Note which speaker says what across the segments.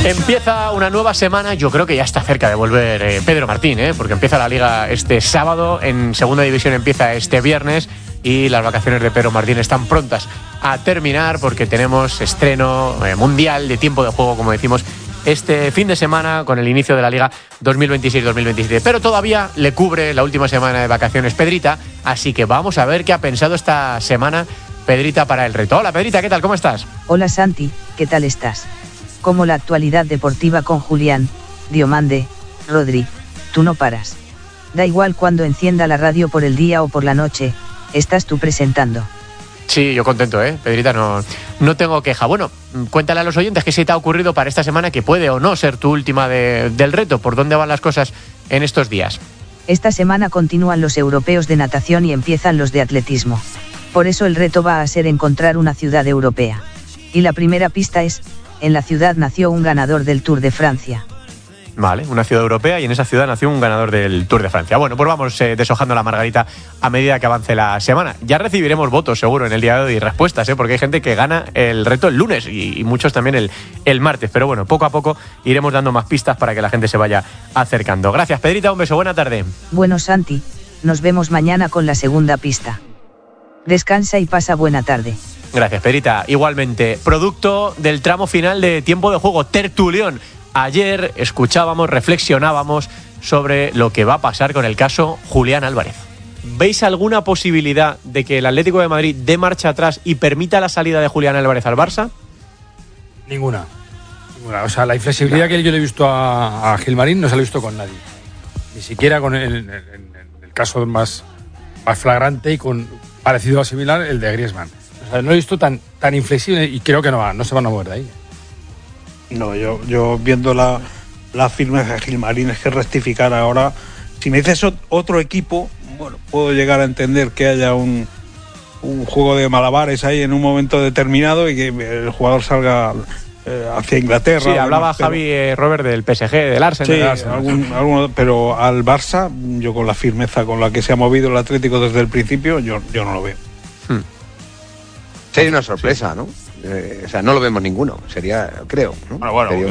Speaker 1: Empieza una nueva semana, yo creo que ya está cerca de volver Pedro Martín, porque empieza la Liga este sábado, en Segunda División empieza este viernes y las vacaciones de Pedro Martín están prontas a terminar porque tenemos estreno mundial de tiempo de juego, como decimos, este fin de semana con el inicio de la Liga 2026-2027. Pero todavía le cubre la última semana de vacaciones Pedrita, así que vamos a ver qué ha pensado esta semana Pedrita para el reto. Hola Pedrita, ¿qué tal? ¿Cómo estás?
Speaker 2: Hola Santi, ¿qué tal estás? Como la actualidad deportiva con Julián, Diomande, Rodri, tú no paras. Da igual cuando encienda la radio por el día o por la noche, estás tú presentando.
Speaker 1: Sí, yo contento, Pedrita, no tengo queja. Bueno, cuéntale a los oyentes qué se te ha ocurrido para esta semana que puede o no ser tu última del reto. ¿Por dónde van las cosas en estos días?
Speaker 2: Esta semana continúan los europeos de natación y empiezan los de atletismo. Por eso el reto va a ser encontrar una ciudad europea. Y la primera pista es, en la ciudad nació un ganador del Tour de Francia.
Speaker 1: Vale, una ciudad europea y en esa ciudad nació un ganador del Tour de Francia. Bueno, pues vamos deshojando la margarita a medida que avance la semana. Ya recibiremos votos seguro en el día de hoy y respuestas, porque hay gente que gana el reto el lunes y muchos también el martes. Pero bueno, poco a poco iremos dando más pistas para que la gente se vaya acercando. Gracias, Pedrita, un beso, buena tarde.
Speaker 2: Bueno, Santi, nos vemos mañana con la segunda pista. Descansa y pasa buena tarde.
Speaker 1: Gracias, Pedrita. Igualmente, producto del tramo final de tiempo de juego, tertulión. Ayer escuchábamos, reflexionábamos sobre lo que va a pasar con el caso Julián Álvarez. ¿Veis alguna posibilidad de que el Atlético de Madrid dé marcha atrás y permita la salida de Julián Álvarez al Barça?
Speaker 3: Ninguna. O sea, la inflexibilidad que yo le he visto a Gilmarín no se la he visto con nadie. Ni siquiera con el caso más flagrante y con parecido o similar el de Griezmann. O sea, no lo he visto tan inflexible y creo que no se van a mover de ahí.
Speaker 4: No, yo viendo la firmeza de Gilmarín es que rectificar ahora. Si me dices otro equipo, bueno, puedo llegar a entender que haya un juego de malabares ahí en un momento determinado y que el jugador salga hacia Inglaterra.
Speaker 1: Sí, hablaba Javi Robert del PSG, del Arsenal.
Speaker 4: Sí, pero al Barça, yo con la firmeza con la que se ha movido el Atlético desde el principio, yo no lo veo.
Speaker 5: Sería una sorpresa, ¿no? O sea, no lo vemos ninguno, sería, creo, ¿no?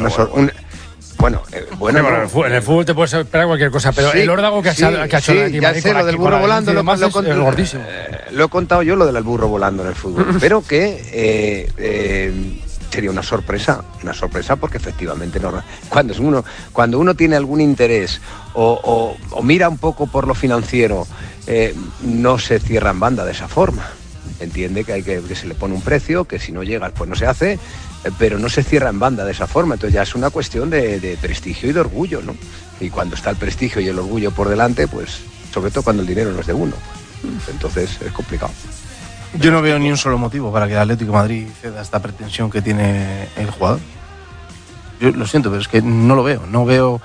Speaker 5: Bueno,
Speaker 3: en el fútbol te puedes esperar cualquier cosa, pero sí, el órdago que ha hecho
Speaker 5: el ya sé, lo del burro volando
Speaker 3: es gordísimo.
Speaker 5: Lo he contado yo, lo del burro volando en el fútbol, pero que sería una sorpresa porque efectivamente cuando uno tiene algún interés o mira un poco por lo financiero, no se cierra en banda de esa forma. Entiende que se le pone un precio, que si no llega pues no se hace, pero no se cierra en banda de esa forma. Entonces ya es una cuestión de prestigio y de orgullo, ¿no? Y cuando está el prestigio y el orgullo por delante, pues sobre todo cuando el dinero no es de uno, entonces es complicado.
Speaker 6: Yo no veo ni un solo motivo para que el Atlético de Madrid ceda esta pretensión que tiene el jugador. Yo lo siento, pero es que no lo veo. No veo.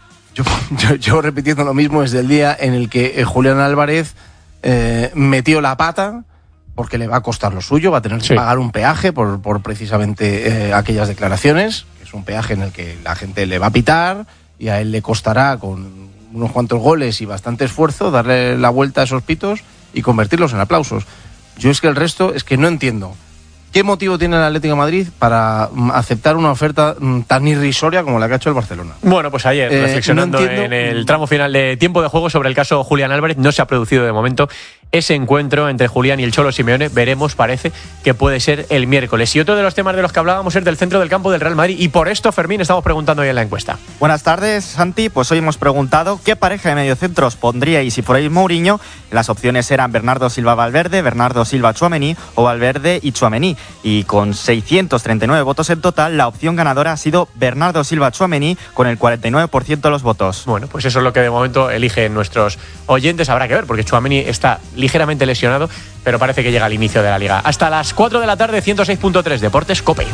Speaker 6: Yo repitiendo lo mismo desde el día en el que Julián Álvarez metió la pata, porque le va a costar lo suyo, va a tener que pagar un peaje por precisamente aquellas declaraciones, que es un peaje en el que la gente le va a pitar y a él le costará con unos cuantos goles y bastante esfuerzo darle la vuelta a esos pitos y convertirlos en aplausos. Yo es que el resto es que no entiendo. ¿Qué motivo tiene el Atlético de Madrid para aceptar una oferta tan irrisoria como la que ha hecho el Barcelona?
Speaker 1: Bueno, pues ayer, reflexionando en el tramo final de tiempo de juego sobre el caso Julián Álvarez, no se ha producido de momento ese encuentro entre Julián y el Cholo Simeone. Veremos, parece que puede ser el miércoles. Y otro de los temas de los que hablábamos es del centro del campo del Real Madrid. Y por esto, Fermín, estamos preguntando hoy en la encuesta.
Speaker 7: Buenas tardes, Santi. Pues hoy hemos preguntado qué pareja de mediocentros pondríais si fuerais Mourinho. Las opciones eran Bernardo Silva Valverde, Bernardo Silva Tchouaméni o Valverde y Tchouaméni. Y con 639 votos en total, la opción ganadora ha sido Bernardo Silva Tchouaméni con el 49% de los votos.
Speaker 1: Bueno, pues eso es lo que de momento eligen nuestros oyentes. Habrá que ver, porque Tchouaméni está ligeramente lesionado, pero parece que llega al inicio de la Liga. Hasta las 4 de la tarde, 106.3 Deportes COPE.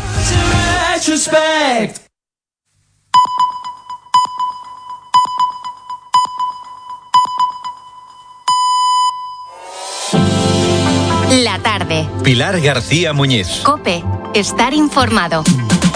Speaker 8: La tarde.
Speaker 9: Pilar García Muñiz.
Speaker 8: COPE. Estar informado.